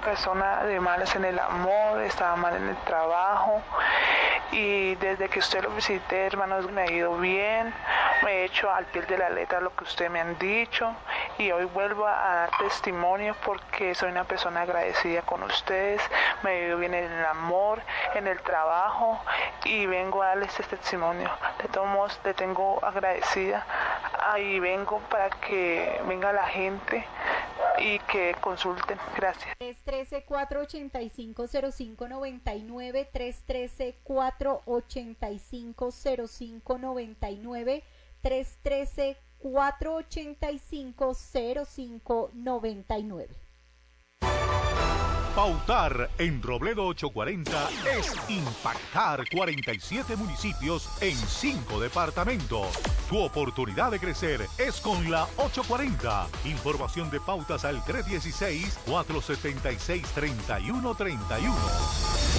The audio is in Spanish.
persona de malas en el amor, estaba mal en el trabajo y desde que usted lo visité, hermanos, me ha ido bien, me he hecho al pie de la letra lo que usted me han dicho y hoy vuelvo a dar testimonio porque soy una persona agradecida con ustedes, me ha ido bien en el amor, en el trabajo y vengo a darles este testimonio. De todos modos, le tengo agradecida y vengo para que venga la gente y que consulten. Gracias. 313-485-0599, 313-485-0599, 313-485-0599. Pautar en Robledo 840 es impactar 47 municipios en 5 departamentos. Tu oportunidad de crecer es con la 840. Información de pautas al 316-476-3131.